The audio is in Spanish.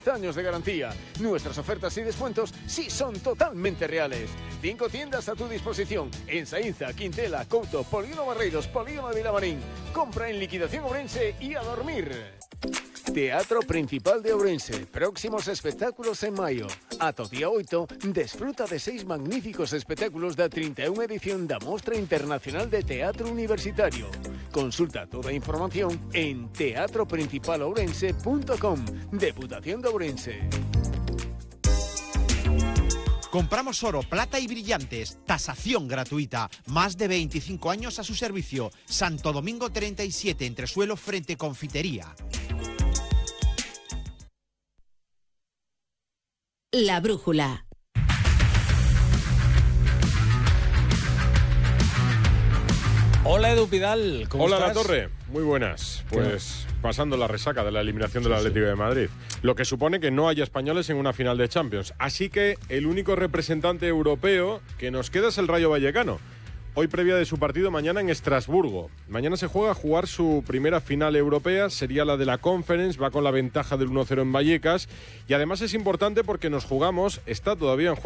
años de garantía. Nuestras ofertas y descuentos sí son totalmente reales. 5 tiendas a tu disposición en Saínza, Quintela, Couto, Polígono Barreiros, Polígono de Vilamarín. Compra en liquidación Ourense y a dormir. Teatro Principal de Ourense. Próximos espectáculos en maio. Ata o día 8, desfruta de 6 magníficos espectáculos da 31 edición da Mostra Internacional de Teatro Universitario. Consulta toda a información en teatroprincipalourense.com. Deputación de Ourense. Compramos oro, plata y brillantes. Tasación gratuita. Más de 25 años a su servicio. Santo Domingo 37, entresuelo frente Confitería. La brújula. Hola Edu Pidal, ¿cómo Hola estás? La Torre, muy buenas. Pues pasando la resaca de la eliminación del Atlético de Madrid, lo que supone que no haya españoles en una final de Champions. Así que el único representante europeo que nos queda es el Rayo Vallecano. Hoy previa de su partido mañana en Estrasburgo. Mañana se juega a jugar su primera final europea, sería la de la Conference, va con la ventaja del 1-0 en Vallecas y además es importante porque nos jugamos, está todavía en juego